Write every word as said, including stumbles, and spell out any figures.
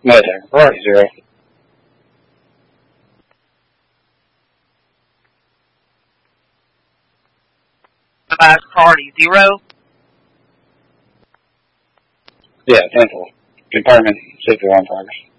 No, sir. Priority zero. Uh, priority zero. Yeah, ten four. Confirming safety one progress.